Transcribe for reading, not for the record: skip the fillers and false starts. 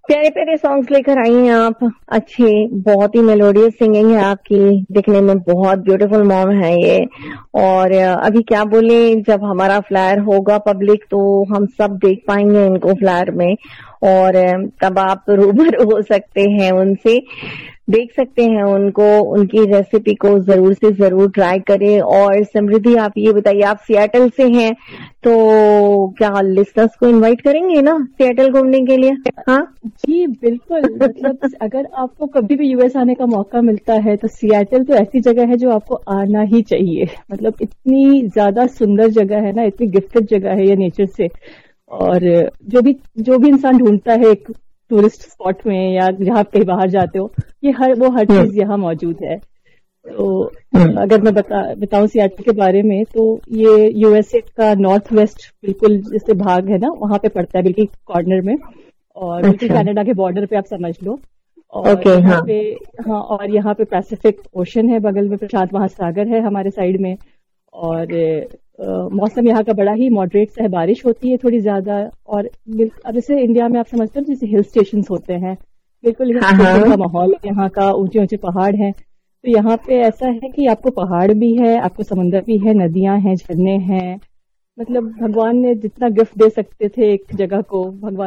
प्यारे प्यारे सॉन्ग्स लेकर आई हैं आप। अच्छे, बहुत ही मेलोडियस सिंगिंग है आपकी। दिखने में बहुत ब्यूटीफुल मॉम है ये। और अभी क्या बोले, जब हमारा फ्लायर होगा पब्लिक तो हम सब देख पाएंगे इनको फ्लायर में। और तब आप रूबरू हो सकते हैं उनसे, देख सकते हैं उनको, उनकी रेसिपी को जरूर से जरूर ट्राई करें। और समृद्धि, आप ये बताइए, आप सियाटल से हैं तो क्या लिसनर्स को इनवाइट करेंगे ना सियाटल घूमने के लिए? हाँ जी बिल्कुल। मतलब अगर आपको कभी भी यूएस आने का मौका मिलता है तो सियाटल तो ऐसी जगह है जो आपको आना ही चाहिए। मतलब इतनी ज्यादा सुंदर जगह है ना, इतनी गिफ्टेड जगह है ये नेचर से। और जो भी इंसान ढूंढता है एक टूरिस्ट स्पॉट में या जहाँ आप कहीं बाहर जाते हो, ये हर चीज यहाँ मौजूद है। तो अगर मैं बताऊं सियाटल के बारे में, तो ये यूएसए का नॉर्थ वेस्ट बिल्कुल जैसे भाग है ना, वहां पे पड़ता है, बिल्कुल कॉर्नर में। और बिल्कुल अच्छा। कनाडा के बॉर्डर पे आप समझ लो। और ओके। यहाँ हाँ। पे, हाँ, और यहाँ पे पैसिफिक ओशन है बगल में, प्रशांत महासागर है हमारे साइड में। और मौसम यहाँ का बड़ा ही मॉडरेट सा है, बारिश होती है थोड़ी ज्यादा। और अब जैसे इंडिया में आप समझते हो जैसे हिल स्टेशन होते हैं, बिल्कुल हिल हाँ। स्टेशन हाँ। का माहौल है यहाँ का, ऊंचे ऊंचे पहाड़ हैं। तो यहाँ पे ऐसा है कि आपको पहाड़ भी है, आपको समुंदर भी है, नदियां हैं, झरने हैं। मतलब भगवान ने जितना गिफ्ट दे सकते थे एक जगह को, भगवान